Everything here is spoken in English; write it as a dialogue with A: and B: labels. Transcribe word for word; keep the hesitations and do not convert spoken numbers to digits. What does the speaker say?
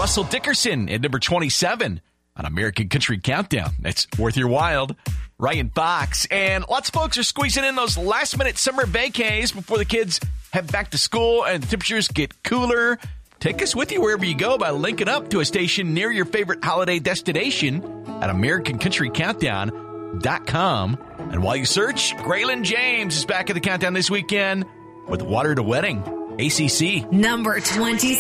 A: Russell Dickerson at number twenty-seven on American Country Countdown. It's worth your while. Ryan Fox. And lots of folks are squeezing in those last-minute summer vacays before the kids head back to school and the temperatures get cooler. Take us with you wherever you go by linking up to a station near your favorite holiday destination at American Country Countdown dot com. And while you search, Graylin James is back at the countdown this weekend with Water to Wedding, A C C.
B: Number twenty.